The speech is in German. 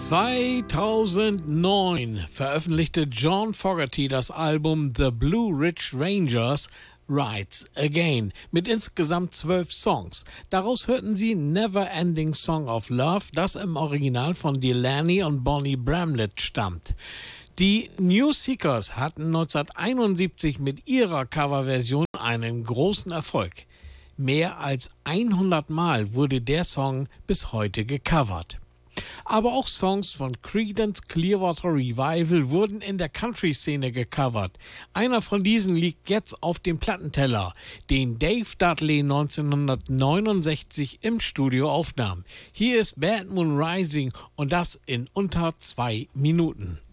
2009 veröffentlichte John Fogerty das Album The Blue Ridge Rangers Rides Again mit insgesamt 12 Songs. Daraus hörten Sie Never Ending Song of Love, das im Original von Delaney und Bonnie Bramlett stammt. Die New Seekers hatten 1971 mit ihrer Coverversion einen großen Erfolg. Mehr als 100 Mal wurde der Song bis heute gecovert. Aber auch Songs von Creedence Clearwater Revival wurden in der Country-Szene gecovert. Einer von diesen liegt jetzt auf dem Plattenteller, den Dave Dudley 1969 im Studio aufnahm. Hier ist Bad Moon Rising und das in unter 2 Minuten.